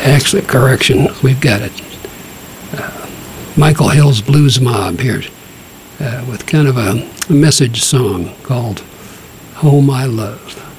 Actually, correction, we've got it. Michael Hill's Blues Mob here with kind of a message song called Home I Love.